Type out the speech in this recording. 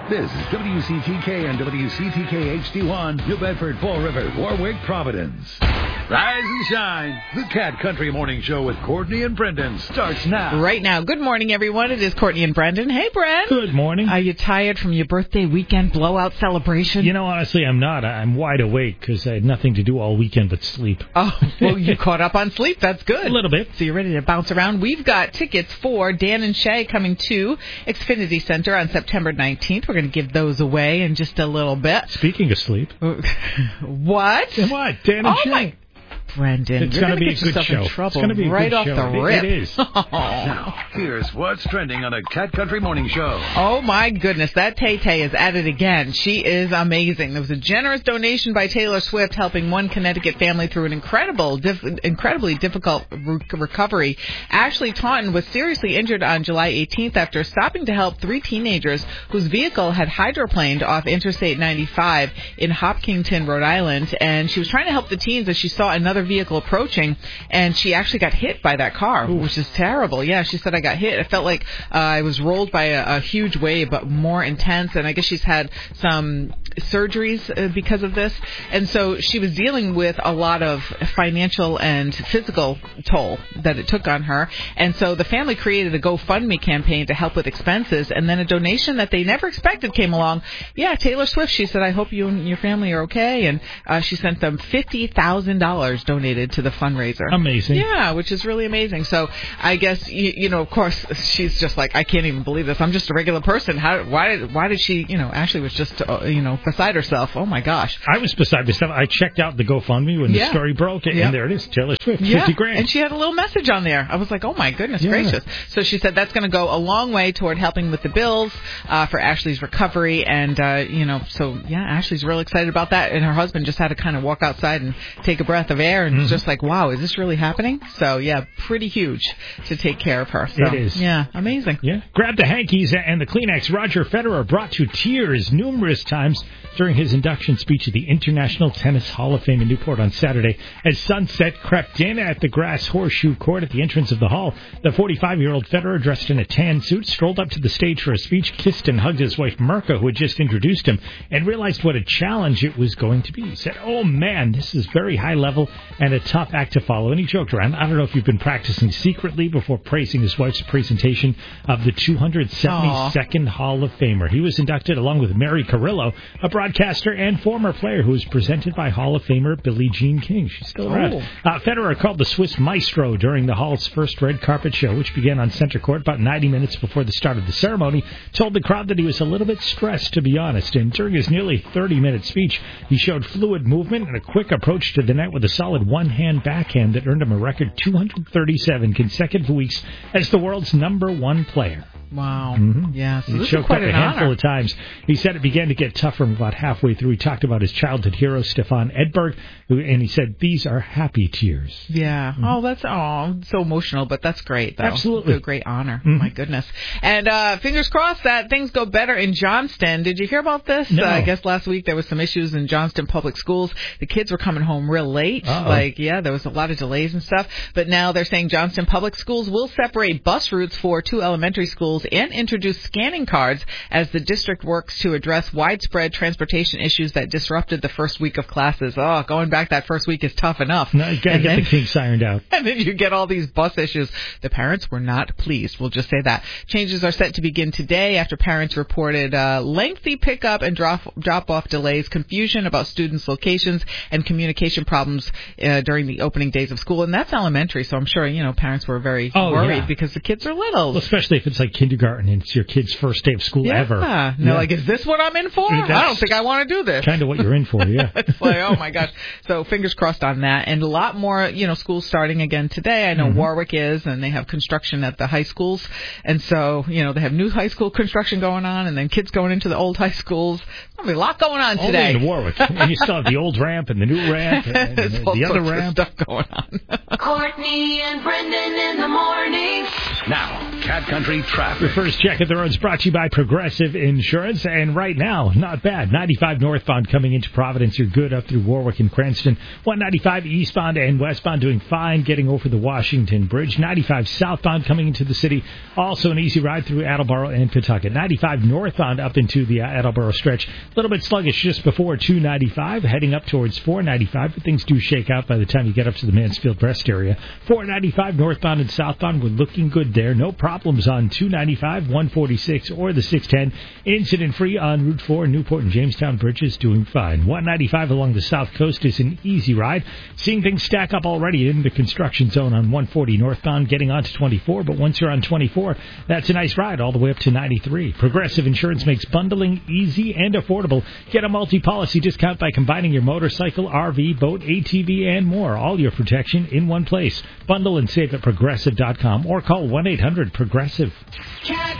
This is WCTK and WCTK HD1, New Bedford, Fall River, Warwick, Providence. Rise and shine. The Cat Country Morning Show with Courtney and Brendan starts now. Right now. Good morning, everyone. It is Courtney and Brendan. Hey, Brent. Good morning. Are you tired from your birthday weekend blowout celebration? You know, honestly, I'm not. I'm wide awake because I had nothing to do all weekend but sleep. Oh, well, you caught up on sleep. That's good. A little bit. So you're ready to bounce around. We've got tickets for Dan and Shay coming to Xfinity Center on September 19th. We're going to give those away in just a little bit. Speaking of sleep. What? What? Dan and Shay. Brendan, it's you're going to be get a good yourself show. in trouble it's gonna be a right good off show. the rip. It is. Now, here's what's trending on a Cat Country Morning Show. Oh, my goodness. That Tay-Tay is at it again. She is amazing. There was a generous donation by Taylor Swift helping one Connecticut family through an incredibly difficult recovery. Ashley Taunton was seriously injured on July 18th after stopping to help three teenagers whose vehicle had hydroplaned off Interstate 95 in Hopkinton, Rhode Island. And she was trying to help the teens as she saw another vehicle approaching. And she actually got hit by that car, which is terrible. Yeah, she said, I got hit. It felt like I was rolled by a huge wave, but more intense. And I guess she's had some surgeries because of this. And so she was dealing with a lot of financial and physical toll that it took on her. And so the family created a GoFundMe campaign to help with expenses. And then a donation that they never expected came along. Yeah, Taylor Swift, she said, I hope you and your family are okay. And she sent them $50,000 donated to the fundraiser. Amazing. Yeah, which is really amazing. So I guess, you know, of course, she's just like, I can't even believe this. I'm just a regular person. Why did she, you know, Ashley was just, beside herself. Oh, my gosh. I was beside myself. I checked out the GoFundMe when the story broke, and there it is, Taylor Swift, 50 grand. And she had a little message on there. I was like, oh, my goodness gracious. So she said that's going to go a long way toward helping with the bills for Ashley's recovery. And, Ashley's real excited about that. And her husband just had to kind of walk outside and take a breath of air and just like, wow, is this really happening? So, yeah, pretty huge to take care of her. So, it is. Yeah, amazing. Yeah. Grab the hankies and the Kleenex. Roger Federer brought to tears numerous times during his induction speech at the International Tennis Hall of Fame in Newport on Saturday. As sunset crept in at the grass horseshoe court at the entrance of the hall, the 45-year-old Federer, dressed in a tan suit, strolled up to the stage for a speech, kissed and hugged his wife, Mirka, who had just introduced him, and realized what a challenge it was going to be. He said, oh, man, this is very high level and a tough act to follow. And he joked around, I don't know if you've been practicing secretly before praising his wife's presentation of the 272nd Hall of Famer. He was inducted along with Mary Carrillo, a broadcaster and former player who was presented by Hall of Famer Billie Jean King. She's still around. Federer called the Swiss maestro during the Hall's first red carpet show, which began on center court about 90 minutes before the start of the ceremony, told the crowd that he was a little bit stressed, to be honest. And during his nearly 30-minute speech, he showed fluid movement and a quick approach to the net with a solid one-hand backhand that earned him a record 237 consecutive weeks as the world's #1 player. Wow. Mm-hmm. Yeah, so he this choked is quite up an a handful honor. of times. He said it began to get tough from about halfway through. He talked about his childhood hero, Stefan Edberg, and he said, these are happy tears. Yeah. Mm-hmm. Oh, that's so emotional, but that's great, though. Absolutely. It's a great honor. Mm-hmm. My goodness. And fingers crossed that things go better in Johnston. Did you hear about this? No. I guess last week there was some issues in Johnston Public Schools. The kids were coming home real late. Uh-oh. There was a lot of delays and stuff. But now they're saying Johnston Public Schools will separate bus routes for 2 elementary schools and introduce scanning cards as the district works to address widespread transportation issues that disrupted the first week of classes. Oh, going back that first week is tough enough. No, you got to get the kinks ironed out. And then you get all these bus issues. The parents were not pleased. We'll just say that. Changes are set to begin today after parents reported lengthy pickup and drop-off delays, confusion about students' locations, and communication problems during the opening days of school. And that's elementary, so I'm sure, parents were very worried because the kids are little. Well, especially if it's like kindergarten and it's your kid's first day of school ever. Yeah. No, like, is this what I'm in for? I don't think I want to do this. Kind of what you're in for, yeah. It's like, oh, my gosh. So fingers crossed on that. And a lot more, schools starting again today. I know Warwick is, and they have construction at the high schools. And so, they have new high school construction going on, and then kids going into the old high schools. A lot going on today. Only in Warwick. And you still have the old ramp and the new ramp and the other ramp. Stuff going on. Courtney and Brendan in the morning. Now, Cat Country traffic. Your first check of the roads brought to you by Progressive Insurance. And right now, not bad. 95 northbound coming into Providence. You're good up through Warwick and Cranston. 195 eastbound and westbound doing fine getting over the Washington Bridge. 95 southbound coming into the city. Also an easy ride through Attleboro and Pawtucket. 95 northbound up into the Attleboro stretch. A little bit sluggish just before 295. Heading up towards 495. But things do shake out by the time you get up to the Mansfield Rest area. 495 northbound and southbound. We're looking good there. No problems on 295, 146, or the 610. Incident-free on Route 4, Newport and Jamestown bridges doing fine. 195 along the south coast is an easy ride. Seeing things stack up already in the construction zone on 140 northbound, getting on to 24. But once you're on 24, that's a nice ride all the way up to 93. Progressive Insurance makes bundling easy and affordable. Get a multi-policy discount by combining your motorcycle, RV, boat, ATV, and more. All your protection in one place. Bundle and save at Progressive.com or call 1-800-PROGRESSIVE.